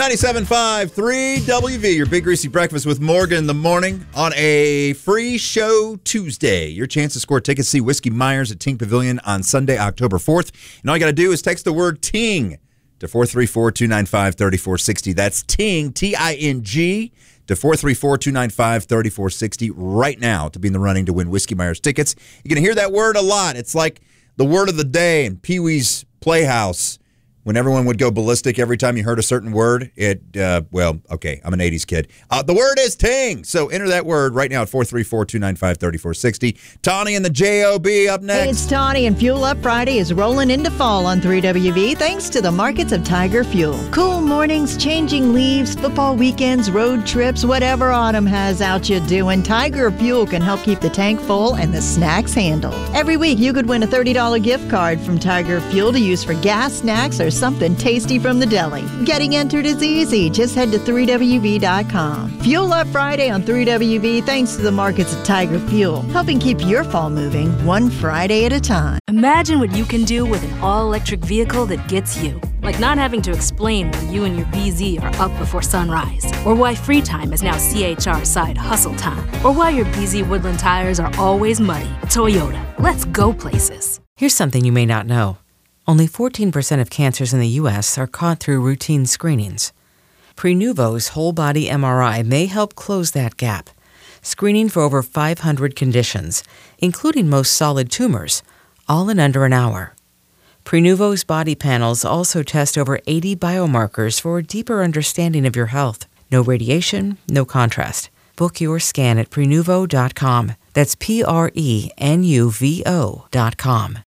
97.5, 3WV, your Big Greasy Breakfast with Morgan in the morning on a free show Tuesday. Your chance to score tickets to see Whiskey Myers at Ting Pavilion on Sunday, October 4th. And all you got to do is text the word Ting to 434-295-3460. That's Ting, T-I-N-G, to 434-295-3460 right now to be in the running to win Whiskey Myers tickets. You're going to hear that word a lot. It's like the word of the day in Pee-wee's Playhouse. When everyone would go ballistic every time you heard a certain word, I'm an 80s kid. The word is Ting. So enter that word right now at 434-295-3460. Tawny and the J.O.B. up next. Hey, it's Tawny, and Fuel Up Friday is rolling into fall on 3WV thanks to the markets of Tiger Fuel. Cool mornings, changing leaves, football weekends, road trips, whatever autumn has out you doing, Tiger Fuel can help keep the tank full and the snacks handled. Every week, you could win a $30 gift card from Tiger Fuel to use for gas, snacks, or something tasty from the deli. Getting entered is easy. Just head to 3WV.com. Fuel Up Friday on 3WV thanks to the markets of Tiger Fuel, helping keep your fall moving one Friday at a time. Imagine what you can do with an all-electric vehicle that gets you. Like not having to explain why you and your BZ are up before sunrise, or why free time is now CHR side hustle time, or why your BZ Woodland tires are always muddy. Toyota, let's go places. Here's something you may not know. Only 14% of cancers in the U.S. are caught through routine screenings. Prenuvo's whole-body MRI may help close that gap, screening for over 500 conditions, including most solid tumors, all in under an hour. Prenuvo's body panels also test over 80 biomarkers for a deeper understanding of your health. No radiation, no contrast. Book your scan at Prenuvo.com. That's Prenuvo.com.